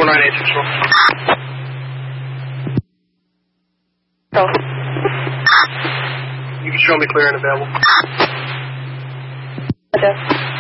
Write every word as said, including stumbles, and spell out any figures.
four nine eight six four. So. You can show me clear and available. Okay.